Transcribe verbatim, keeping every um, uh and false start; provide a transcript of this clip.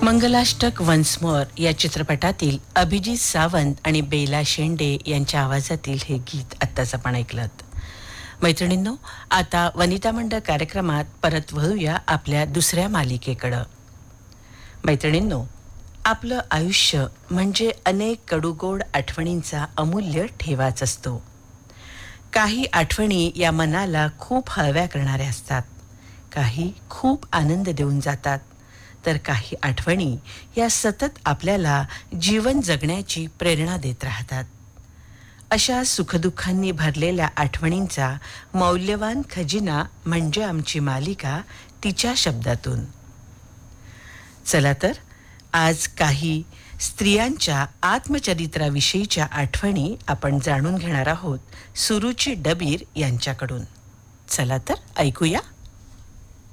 Mangalashtak once more या चित्रपटातील अभिजित सावंत आणि बेला शेंडे यांच्या आवाजातील हे गीत आत्ताच आपण ऐकलं. मैत्रिणींनो, आता वनिता मंडळ कार्यक्रमात परत वळूया आपल्या दुसऱ्या मालिकेकडं. मैत्रिणींनो, आपलं आयुष्य म्हणजे अनेक कडूगोड आठवणींचा अमूल्य ठेवाच असतो. काही आठवणी या मनाला खूप हळव्या करणाऱ्या असतात, काही खूप आनंद देऊन जातात, तर काही आठवणी या सतत आपल्याला जीवन जगण्याची प्रेरणा देत राहतात. अशा सुखदुःखांनी भरलेल्या आठवणींचा मौल्यवान खजिना म्हणजे आमची मालिका तिच्या शब्दातून. चला तर आज काही स्त्रियांच्या आत्मचरित्राविषयीच्या आठवणी आपण जाणून घेणार आहोत सुरुची डबीर यांच्याकडून. चला तर ऐकूया.